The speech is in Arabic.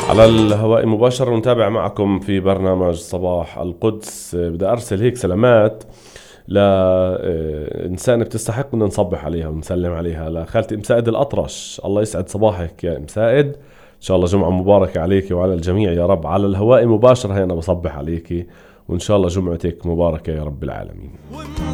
على الهواء مباشرة نتابع معكم في برنامج صباح القدس. بدي أرسل هيك سلامات لإنسان بتستحق أن نصبح عليها ونسلم عليها، لخالتي مساعد الأطرش. الله يسعد صباحك يا مساعد، إن شاء الله جمعة مباركة عليك وعلى الجميع يا رب. على الهواء مباشرة هي أنا بصبح عليك، وإن شاء الله جمعتك مباركة يا رب العالمين.